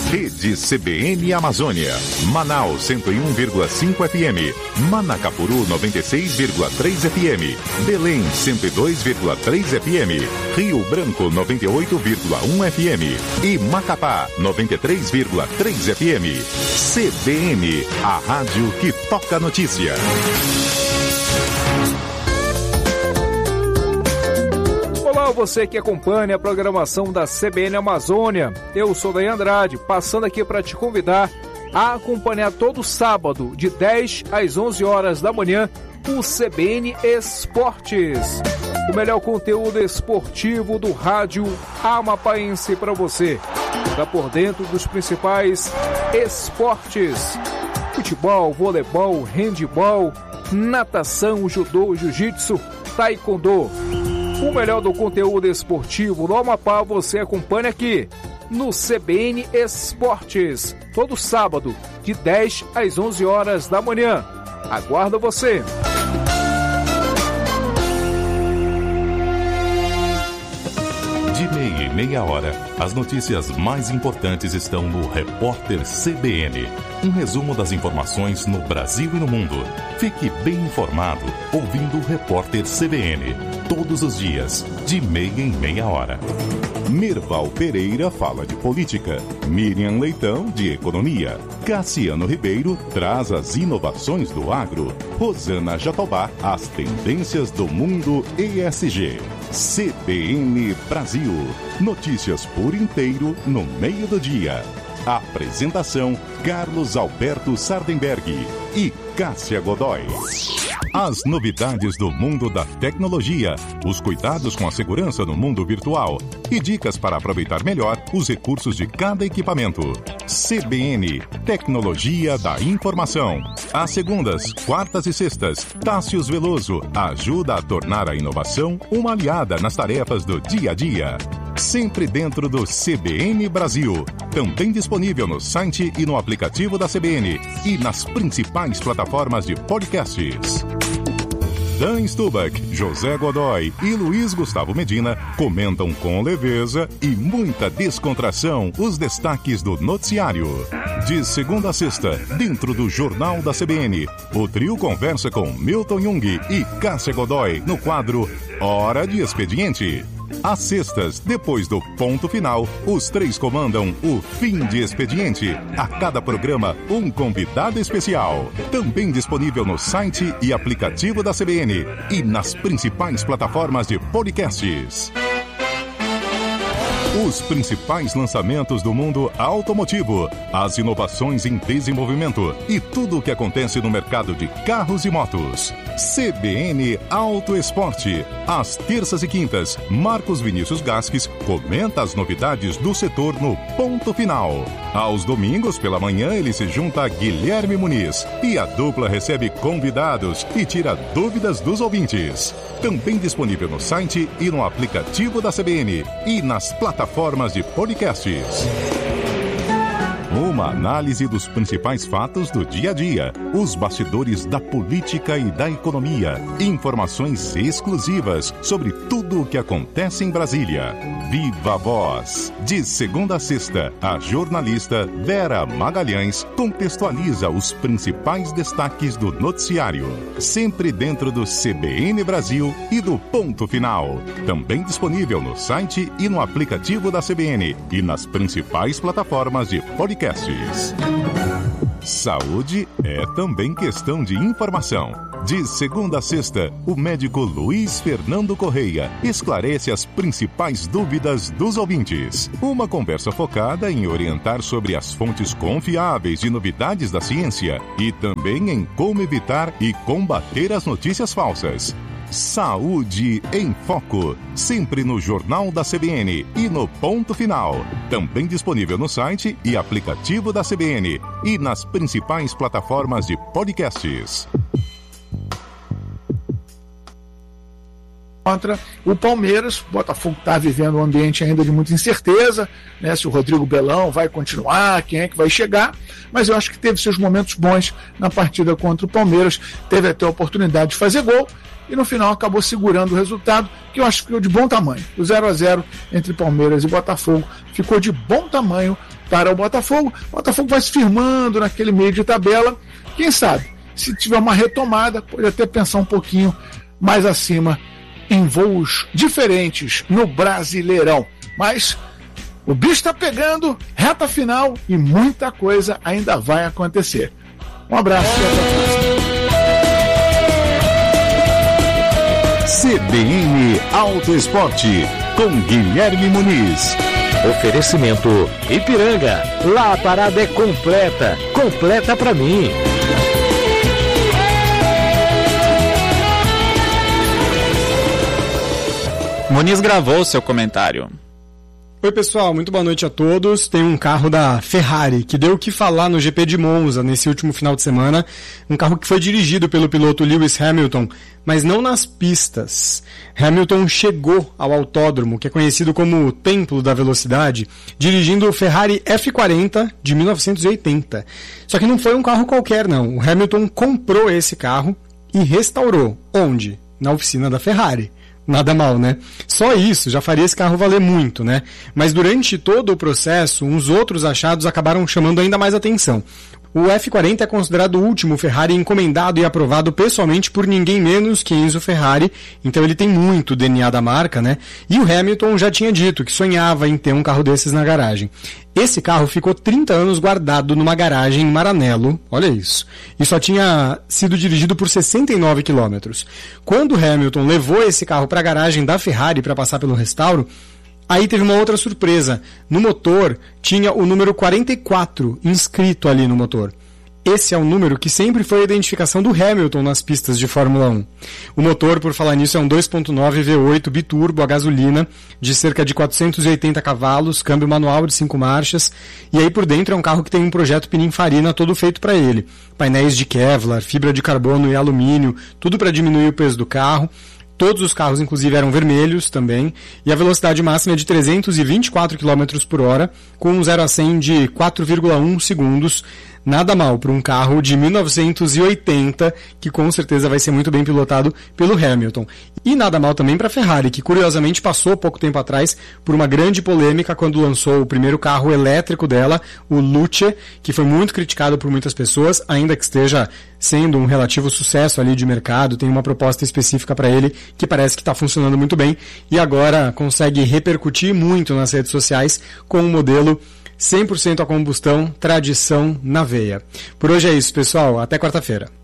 Rede CBN Amazônia. Manaus 101,5 FM. Manacapuru 96,3 FM. Belém 102,3 FM. Rio Branco 98,1 FM. E Macapá 93,3 FM. CBN, a rádio que toca a notícia. Olá, você que acompanha a programação da CBN Amazônia. Eu sou Daí Andrade, passando aqui para te convidar a acompanhar todo sábado, de 10 às 11 horas da manhã, o CBN Esportes. O melhor conteúdo esportivo do rádio amapaense para você. Fica por dentro dos principais esportes: futebol, voleibol, handebol, natação, judô, jiu-jitsu, taekwondo. O melhor do conteúdo esportivo do Amapá você acompanha aqui no CBN Esportes, todo sábado, de 10 às 11 horas da manhã. Aguardo você! De meia em meia hora, as notícias mais importantes estão no Repórter CBN. Um resumo das informações no Brasil e no mundo. Fique bem informado ouvindo o Repórter CBN. Todos os dias, de meia em meia hora. Mirval Pereira fala de política. Miriam Leitão, de economia. Cassiano Ribeiro traz as inovações do agro. Rosana Jatobá, as tendências do mundo ESG. CBN Brasil. Notícias por inteiro no meio do dia. Apresentação: Carlos Alberto Sardenberg e Cássia Godoy. As novidades do mundo da tecnologia, os cuidados com a segurança no mundo virtual e dicas para aproveitar melhor os recursos de cada equipamento. CBN, Tecnologia da Informação. Às segundas, quartas e sextas, Tássius Veloso ajuda a tornar a inovação uma aliada nas tarefas do dia a dia. Sempre dentro do CBN Brasil. Também disponível no site e no aplicativo da CBN e nas principais plataformas de podcasts. Dan Stubach, José Godoy e Luiz Gustavo Medina comentam com leveza e muita descontração os destaques do noticiário. De segunda a sexta, dentro do Jornal da CBN, o trio conversa com Milton Jung e Cássia Godoy no quadro Hora de Expediente. Às sextas, depois do ponto final, os três comandam o Fim de Expediente. A cada programa, um convidado especial. Também disponível no site e aplicativo da CBN e nas principais plataformas de podcasts. Os principais lançamentos do mundo automotivo, as inovações em desenvolvimento e tudo o que acontece no mercado de carros e motos. CBN Auto Esporte. Às terças e quintas, Marcos Vinícius Gasques comenta as novidades do setor no ponto final. Aos domingos, pela manhã, ele se junta a Guilherme Muniz e a dupla recebe convidados e tira dúvidas dos ouvintes. Também disponível no site e no aplicativo da CBN e nas plataformas de podcasts. Uma análise dos principais fatos do dia a dia, os bastidores da política e da economia, informações exclusivas sobre tudo o que acontece em Brasília. Viva a Voz! De segunda a sexta, a jornalista Vera Magalhães contextualiza os principais destaques do noticiário, sempre dentro do CBN Brasil e do Ponto Final. Também disponível no site e no aplicativo da CBN e nas principais plataformas de podcasts. Saúde é também questão de informação. De segunda a sexta, o médico Luiz Fernando Correia esclarece as principais dúvidas dos ouvintes. Uma conversa focada em orientar sobre as fontes confiáveis de novidades da ciência e também em como evitar e combater as notícias falsas. Saúde em Foco, sempre no Jornal da CBN e no Ponto Final. Também disponível no site e aplicativo da CBN e nas principais plataformas de podcasts. Contra o Palmeiras, o Botafogo está vivendo um ambiente ainda de muita incerteza, né, se o Rodrigo Belão vai continuar, quem é que vai chegar, mas eu acho que teve seus momentos bons na partida contra o Palmeiras, teve até a oportunidade de fazer gol, e no final acabou segurando o resultado, que eu acho que ficou de bom tamanho. O 0-0 entre Palmeiras e Botafogo ficou de bom tamanho para o Botafogo. O Botafogo vai se firmando naquele meio de tabela. Quem sabe, se tiver uma retomada, pode até pensar um pouquinho mais acima em voos diferentes no Brasileirão. Mas o bicho está pegando, reta final e muita coisa ainda vai acontecer. Um abraço e até a próxima. CBN Auto Esporte, com Guilherme Muniz. Oferecimento Ipiranga. Lá a parada é completa. Completa pra mim. Muniz gravou seu comentário. Oi pessoal, muito boa noite a todos. Tem um carro da Ferrari que deu o que falar no GP de Monza nesse último final de semana. Um carro que foi dirigido pelo piloto Lewis Hamilton, mas não nas pistas. Hamilton chegou ao autódromo, que é conhecido como o Templo da Velocidade, dirigindo o Ferrari F40 de 1980. Só que não foi um carro qualquer não. O Hamilton comprou esse carro e restaurou. Onde? Na oficina da Ferrari. Nada mal, né? Só isso já faria esse carro valer muito, né? Mas durante todo o processo, uns outros achados acabaram chamando ainda mais atenção. O F40 é considerado o último Ferrari encomendado e aprovado pessoalmente por ninguém menos que Enzo Ferrari, então ele tem muito DNA da marca, né? E o Hamilton já tinha dito que sonhava em ter um carro desses na garagem. Esse carro ficou 30 anos guardado numa garagem em Maranello, olha isso, e só tinha sido dirigido por 69 quilômetros. Quando Hamilton levou esse carro para a garagem da Ferrari para passar pelo restauro, aí teve uma outra surpresa. No motor tinha o número 44 inscrito ali no motor. Esse é o número que sempre foi a identificação do Hamilton nas pistas de Fórmula 1. O motor, por falar nisso, é um 2.9 V8 biturbo a gasolina de cerca de 480 cavalos, câmbio manual de 5 marchas, e aí por dentro é um carro que tem um projeto Pininfarina todo feito para ele. Painéis de Kevlar, fibra de carbono e alumínio, tudo para diminuir o peso do carro. Todos os carros, inclusive, eram vermelhos também, e a velocidade máxima é de 324 km por hora, com um 0 a 100 de 4,1 segundos. Nada mal para um carro de 1980, que com certeza vai ser muito bem pilotado pelo Hamilton. E nada mal também para a Ferrari, que curiosamente passou pouco tempo atrás por uma grande polêmica quando lançou o primeiro carro elétrico dela, o Luce, que foi muito criticado por muitas pessoas, ainda que esteja sendo um relativo sucesso ali de mercado, tem uma proposta específica para ele que parece que está funcionando muito bem e agora consegue repercutir muito nas redes sociais com um modelo 100% a combustão, tradição na veia. Por hoje é isso, pessoal. Até quarta-feira.